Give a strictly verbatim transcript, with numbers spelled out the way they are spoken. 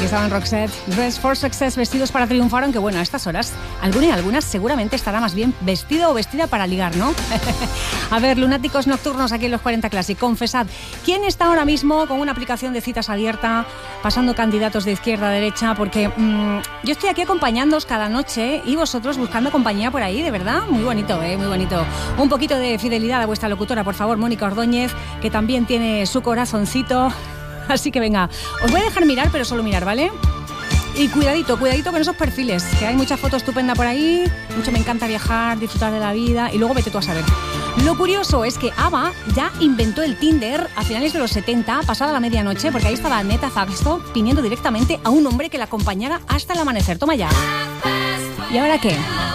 Aquí estaban Roxette, Dress for Success, vestidos para triunfar, aunque bueno, a estas horas, alguna y algunas seguramente estará más bien vestido o vestida para ligar, ¿no? A ver, lunáticos nocturnos aquí en los cuarenta Classic, confesad, ¿quién está ahora mismo con una aplicación de citas abierta, pasando candidatos de izquierda a derecha? Porque mmm, yo estoy aquí acompañándoos cada noche y vosotros buscando compañía por ahí, de verdad, muy bonito, ¿eh? Muy bonito. Un poquito de fidelidad a vuestra locutora, por favor, Mónica Ordóñez, que también tiene su corazoncito. Así que venga, os voy a dejar mirar, pero solo mirar, ¿vale? Y cuidadito, cuidadito con esos perfiles, que hay mucha foto estupenda por ahí, mucho me encanta viajar, disfrutar de la vida, y luego vete tú a saber. Lo curioso es que ABBA ya inventó el Tinder a finales de los setenta, pasada la medianoche, porque ahí estaba Neta Faxto pidiendo directamente a un hombre que la acompañara hasta el amanecer. Toma ya. ¿Y ahora qué?